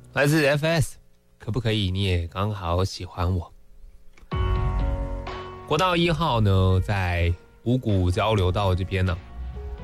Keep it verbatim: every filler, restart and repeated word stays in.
来自 F S， 可不可以你也刚好喜欢我？国道一号呢，在五股交流道这边呢、啊，